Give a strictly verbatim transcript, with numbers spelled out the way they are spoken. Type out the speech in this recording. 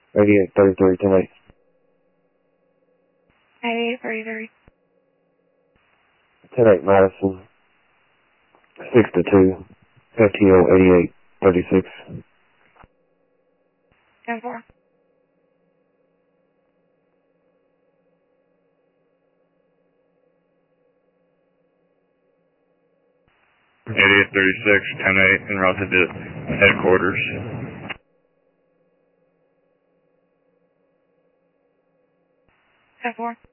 eighty-eight thirty-three, ten eight. eighty-eight thirty-three. ten eight Madison, six to two, F T O eighty-eight thirty-six. ten four. eighty-eight thirty-six, ten eight, en route to headquarters. ten four.